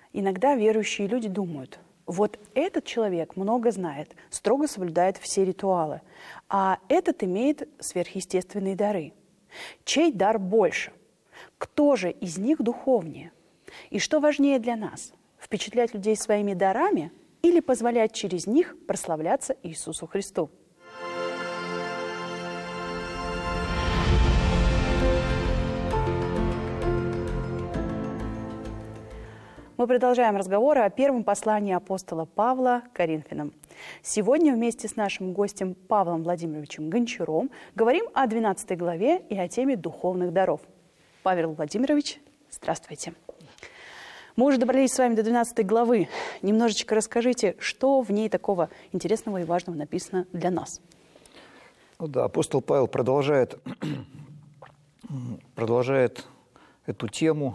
Иногда верующие люди думают, вот этот человек много знает, строго соблюдает все ритуалы, а этот имеет сверхъестественные дары. Чей дар больше? Кто же из них духовнее? И что важнее для нас? Впечатлять людей своими дарами или позволять через них прославляться Иисусу Христу? Мы продолжаем разговоры о первом послании апостола Павла к Коринфянам. Сегодня вместе с нашим гостем Павлом Владимировичем Гончаром говорим о 12 главе и о теме духовных даров. Павел Владимирович, здравствуйте. Мы уже добрались с вами до 12 главы. Немножечко расскажите, что в ней такого интересного и важного написано для нас. Ну да, апостол Павел продолжает эту тему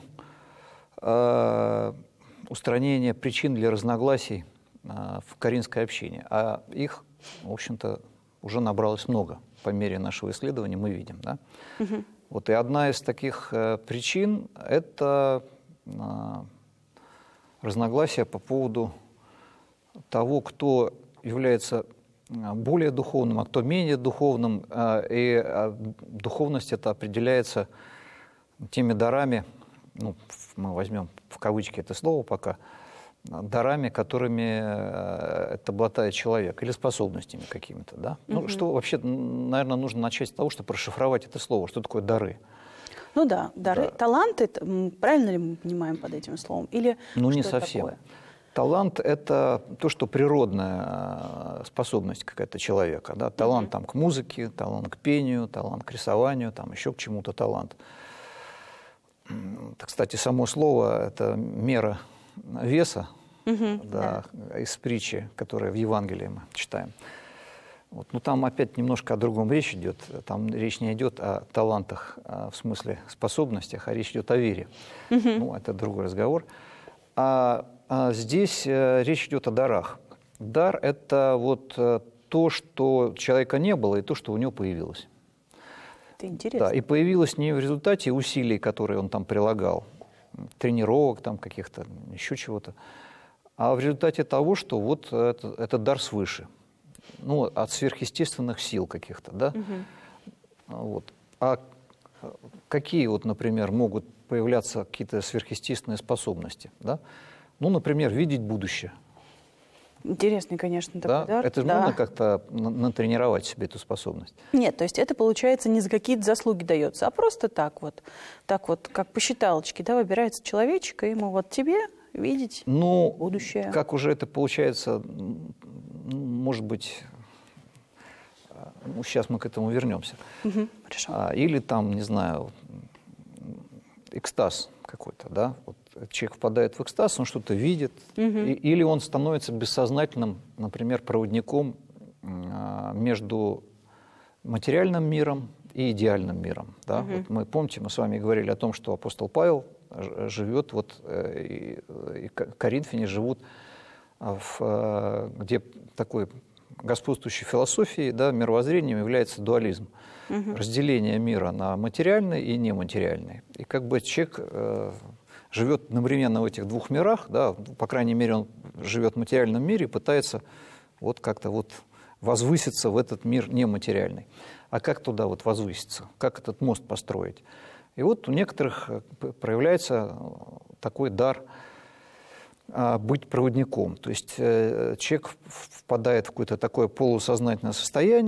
устранения причин для разногласий в коринфской общине. А их, в общем-то, уже набралось много. По мере нашего исследования мы видим. Да? Угу. Вот и одна из таких причин – это разногласия по поводу того, кто является более духовным, а кто менее духовным. И духовность это определяется теми дарами, ну, мы возьмем в кавычки это слово пока, дарами, которыми это обладает человек, или способностями какими-то. Да? Ну, что вообще, наверное, нужно начать с того, чтобы прошифровать это слово. Что такое дары? Ну да, дары. Да. Таланты, правильно ли мы понимаем под этим словом? Или ну, что не это совсем. Такое? Талант – это то, что природная способность какая-то человека. Да? Талант там, к музыке, талант к пению, талант к рисованию, там, еще к чему-то талант. Кстати, само слово – это мера веса, да, из притчи, которую в Евангелии мы читаем. Вот. Но там опять немножко о другом речь идет. Там речь не идет о талантах в смысле способностях, а речь идет о вере. Ну, это другой разговор. А здесь речь идет о дарах. Дар – это вот то, что у человека не было, и то, что у него появилось. Это интересно. Да, и появилось не в результате усилий, которые он там прилагал, тренировок там каких-то, еще чего-то, а в результате того, что вот это дар свыше, ну, от сверхъестественных сил каких-то, да. Вот. А какие вот, например, могут появляться какие-то сверхъестественные способности, да? Ну, например, видеть будущее. Интересный, конечно, такой дар. Это же можно как-то натренировать себе эту способность? Нет, то есть это, получается, не за какие-то заслуги дается, а просто так вот, как по считалочке, да, выбирается человечек, и ему вот тебе видеть будущее. Как уже это получается, может быть, сейчас мы к этому вернемся. Хорошо. Или там, не знаю, экстаз какой-то, да, вот человек впадает в экстаз, он что-то видит, или он становится бессознательным, например, проводником между материальным миром и идеальным миром. Да? Вот мы, помните, мы с вами говорили о том, что апостол Павел живет, вот, и коринфяне живут, где такой господствующей философией, да, мировоззрением является дуализм. Разделение мира на материальный и нематериальный. И как бы человек живет одновременно в этих двух мирах, да, по крайней мере, он живет в материальном мире и пытается вот как-то вот возвыситься в этот мир нематериальный. А как туда вот возвыситься? Как этот мост построить? И вот у некоторых проявляется такой дар быть проводником. То есть человек впадает в какое-то такое полусознательное состояние,